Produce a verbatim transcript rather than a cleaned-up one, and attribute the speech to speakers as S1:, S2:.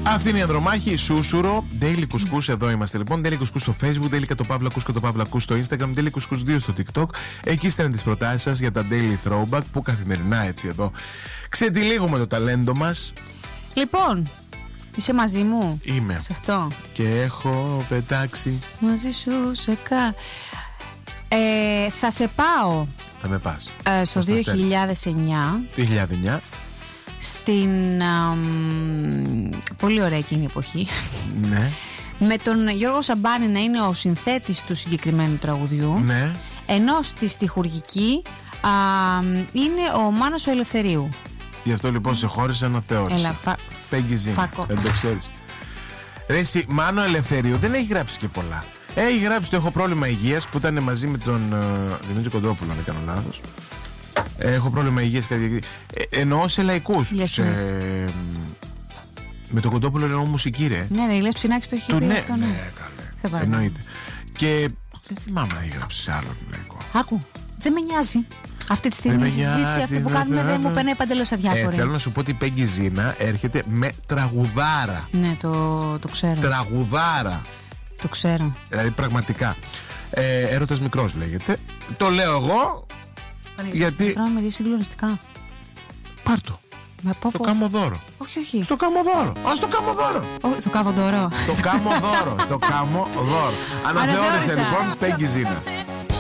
S1: Αυτή είναι η Ανδρομάχη, Σούσουρο, Daily Couscous. Εδώ είμαστε λοιπόν. Daily Couscous στο Facebook, Daily Κατοπαύλα και το Παύλα Κούς στο Instagram, Daily Couscous δύο στο TikTok. Εκεί στέλνετε τις προτάσεις σας για τα Daily Throwback που καθημερινά έτσι εδώ ξετυλίγουμε το ταλέντο μας.
S2: Λοιπόν, είσαι μαζί μου?
S1: Είμαι.
S2: Σε αυτό.
S1: Και έχω πετάξει
S2: μαζί σου σε κα... Ε, θα σε πάω.
S1: Θα με πας
S2: ε, Στο δύο χιλιάδες εννιά.
S1: δύο χιλιάδες εννιά.
S2: Στην α, πολύ ωραία εκείνη η εποχή.
S1: Ναι.
S2: Με τον Γιώργο Σαμπάνη να είναι ο συνθέτης του συγκεκριμένου τραγουδιού.
S1: Ναι.
S2: Ενώ στη στιχουργική α, είναι ο Μάνος ο Ελευθερίου.
S1: Γι' αυτό λοιπόν σε χώρισα να θεώρησα.
S2: Φα...
S1: Πέγγι Ζήνα. Δεν το ξέρεις. Ρε εσύ, Μάνο Ελευθερίου δεν έχει γράψει και πολλά. Έχει γράψει το Έχω πρόβλημα υγείας που ήταν μαζί με τον uh, Δημήτρη Κοντόπουλο, αν δεν κάνω λάθος. Έχω πρόβλημα υγείας ε, εννοώ σε λαϊκούς. Σε, με τον Κοντόπουλο εννοώ μουσική, ρε. ναι,
S2: αυτό, ναι.
S1: Ναι, καλέ. Εννοείται. Και δεν θυμάμαι να έχει γράψει σε άλλο λαϊκό.
S2: Άκου, δεν με νοιάζει. Αυτή τη στιγμή η συζήτηση αυτή που κάνουμε δεν μου παίρνει παντελώς αδιάφορη.
S1: Ε, θέλω να σου πω ότι η Πέγγι Ζήνα έρχεται με τραγουδάρα.
S2: Ναι, το, το ξέρω.
S1: Τραγουδάρα.
S2: Το ξέρω.
S1: Δηλαδή πραγματικά. Ε, έρωτας μικρός λέγεται. Το λέω εγώ. Γιατί.
S2: Αυτό πράγμα με δει συγκλονιστικά.
S1: Πάρ' το. Στο Καμοδόρο.
S2: Όχι, όχι.
S1: Στο Καμοδόρο. Α, στο Καμοδόρο.
S2: Στο Καβοντορό.
S1: Στο Καμοδόρο. Στο Καμοδόρο. Αναθεώρησε λοιπόν Πέγγι Ζήνα.